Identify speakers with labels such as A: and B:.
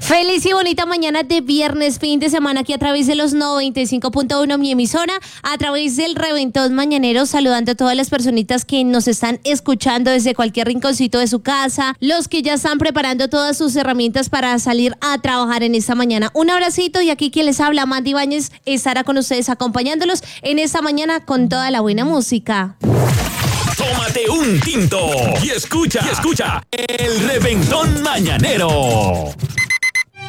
A: Feliz y bonita mañana de viernes, fin de semana aquí a través de los 95.1, mi emisora, a través del Reventón Mañanero, saludando a todas las personitas que nos están escuchando desde cualquier rinconcito de su casa, los que ya están preparando todas sus herramientas para salir a trabajar en esta mañana. Un abracito y aquí quien les habla, Mandy Ibáñez, estará con ustedes acompañándolos en esta mañana con toda la buena música.
B: Tómate un tinto y escucha el Reventón Mañanero.